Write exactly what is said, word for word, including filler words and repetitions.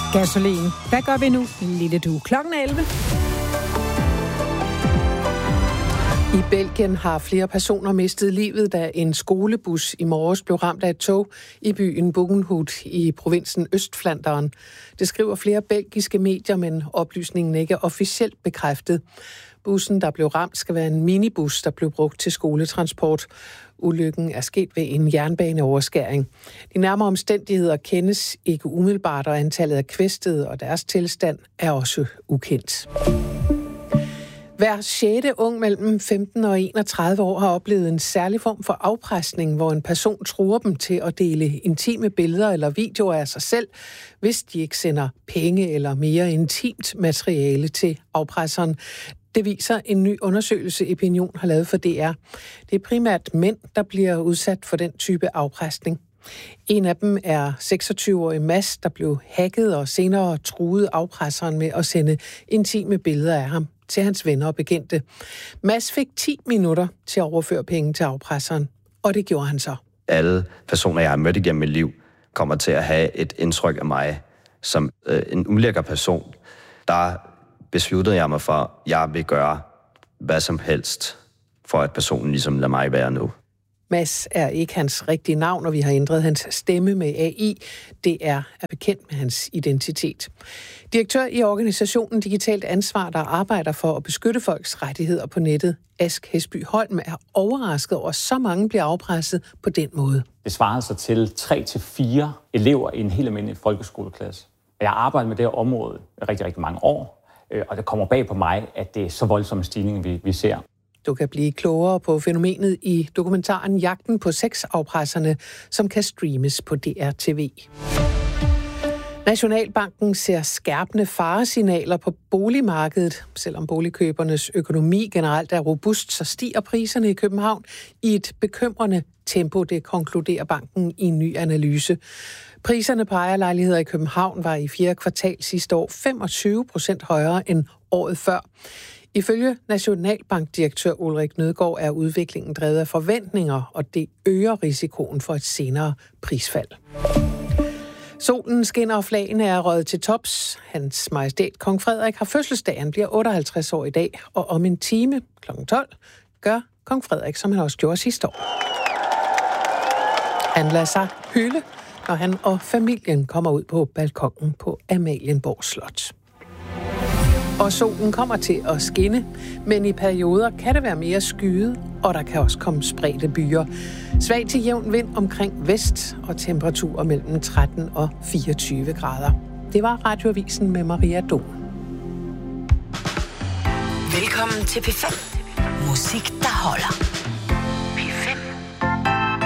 Gasolin. Hvad gør vi nu, lille du? Klokken er elleve. I Belgien har flere personer mistet livet, da en skolebus i morges blev ramt af et tog i byen Bogenhout i provinsen Østflandern. Det skriver flere belgiske medier, men oplysningen ikke er officielt bekræftet. Bussen, der blev ramt, skal være en minibus, der blev brugt til skoletransport. Ulykken er sket ved en jernbaneoverskæring. De nærmere omstændigheder kendes ikke umiddelbart, og antallet af kvæstede og deres tilstand er også ukendt. Hver sjette ung mellem femten og enogtredive år har oplevet en særlig form for afpresning, hvor en person truer dem til at dele intime billeder eller videoer af sig selv, hvis de ikke sender penge eller mere intimt materiale til afpresseren. Det viser en ny undersøgelse, Opinion har lavet for D R. Det er primært mænd, der bliver udsat for den type afpresning. En af dem er seksogtyve-årig Mads, der blev hacket og senere truede afpresseren med at sende intime billeder af ham til hans venner og bekendte. Mads fik ti minutter til at overføre penge til afpresseren, og det gjorde han så. Alle personer, jeg har mødt igennem mit liv, kommer til at have et indtryk af mig som øh, en ulækker person. Der besluttede jeg mig for, at jeg vil gøre hvad som helst, for at personen ligesom lader mig være nu. Mads er ikke hans rigtige navn, og vi har ændret hans stemme med A I. D R er bekendt med hans identitet. Direktør i organisationen Digitalt Ansvar, der arbejder for at beskytte folks rettigheder på nettet, Ask Hesby Holm, er overrasket over, at så mange bliver afpresset på den måde. Det svarer sig til tre til fire elever i en helt almindelig folkeskoleklasse. Jeg har arbejdet med det her område i rigtig, rigtig mange år, og det kommer bag på mig, at det er så voldsomme stigninger, vi, vi ser. Du kan blive klogere på fænomenet i dokumentaren Jagten på sexafpresserne, som kan streames på D R T V. Nationalbanken ser skærpende faresignaler på boligmarkedet. Selvom boligkøbernes økonomi generelt er robust, så stiger priserne i København i et bekymrende tempo, det konkluderer banken i en ny analyse. Priserne på ejerlejligheder i København var i fjerde kvartal sidste år femogtyve procent højere end året før. Ifølge Nationalbankdirektør Ulrik Nødgaard er udviklingen drevet af forventninger, og det øger risikoen for et senere prisfald. Solen skinner, og flagene er røget til tops. Hans Majestæt Kong Frederik har fødselsdag. Han bliver otteoghalvtreds år i dag, og om en time klokken tolv gør Kong Frederik, som han også gjorde sidste år. Han lader sig hylde, når han og familien kommer ud på balkonen på Amalienborg Slot. Og solen kommer til at skinne, men i perioder kan det være mere skyet, og der kan også komme spredte byer. Svag til jævn vind omkring vest, og temperaturer mellem tretten og fireogtyve grader. Det var Radioavisen med Maria Dom. Velkommen til P fem. Musik, der holder.